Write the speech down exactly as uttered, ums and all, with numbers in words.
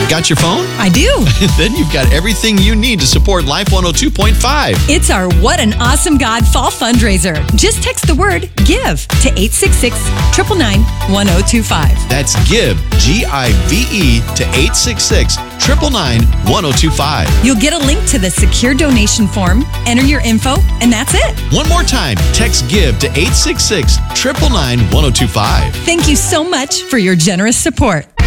Got your phone? I do. Then you've got everything you need to support Life one oh two point five. It's our What an Awesome God Fall Fundraiser. Just text the word GIVE to eight six six, nine nine nine, one oh two five. That's GIVE, G I V E, to eight six six, nine nine nine, one oh two five. You'll get a link to the secure donation form, enter your info, and that's it. One more time, text GIVE to eight six six, nine nine nine, one oh two five. Thank you so much for your generous support.